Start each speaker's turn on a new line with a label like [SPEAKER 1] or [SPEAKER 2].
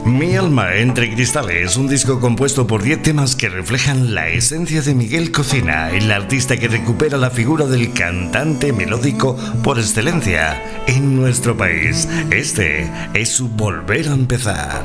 [SPEAKER 1] Mi alma entre cristales, un disco compuesto por 10 temas que reflejan la esencia de Miguel Cocina, el artista que recupera la figura del cantante melódico por excelencia en nuestro país. Este es su volver a empezar.